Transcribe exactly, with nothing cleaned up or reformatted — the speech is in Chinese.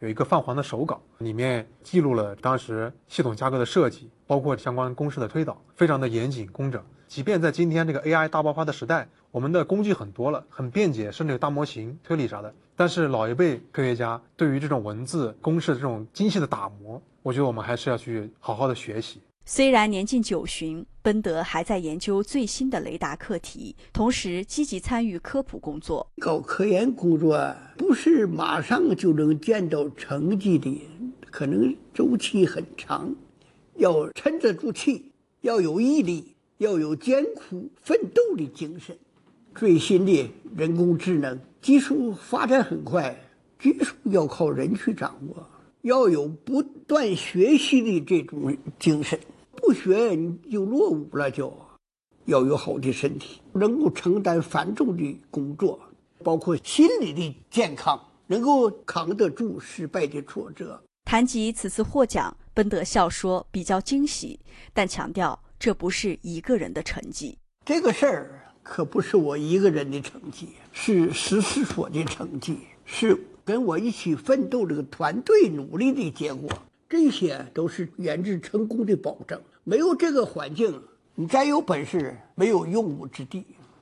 有一个泛黄的手稿，里面记录了当时系统架构的设计，包括相关公式的推导，非常的严谨工整。即便在今天这个 A I 大爆发的时代，我们的工具很多了，很便捷，甚至有大模型推理啥的，但是老一辈科学家对于这种文字公式的这种精细的打磨，我觉得我们还是要去好好的学习。 虽然年近九旬，奔德还在研究最新的雷达课题，同时积极参与科普工作。 搞科研工作不是马上就能见到成绩的，可能周期很长，要沉得住气，要有毅力，要有艰苦奋斗的精神。最新的人工智能技术发展很快，技术要靠人去掌握，要有不断学习的这种精神。不学你就落伍了，就要有好的身体，能够承担繁重的工作，包括心理的健康，能够扛得住失败的挫折。 谈及此次获奖，奔德笑说比较惊喜，但强调这不是一个人的成绩。 这个事儿可不是我一个人的成绩，是实事所的成绩，是跟我一起奋斗这个团队努力的结果。这些都是研制成功的保证。没有这个环境，你再有本事没有用武之地。